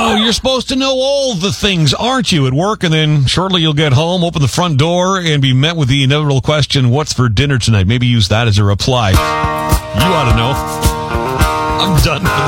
you're supposed to know all the things, aren't you, at work? And then shortly you'll get home, open the front door, and be met with the inevitable question, what's for dinner tonight? Maybe use that as a reply. You ought to know. I'm done for